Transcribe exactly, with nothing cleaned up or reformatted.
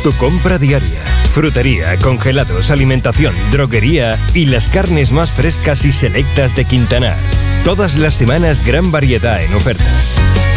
tu compra diaria. Frutería, congelados, alimentación, droguería y las carnes más frescas y selectas de Quintanar. Todas las semanas gran variedad en ofertas.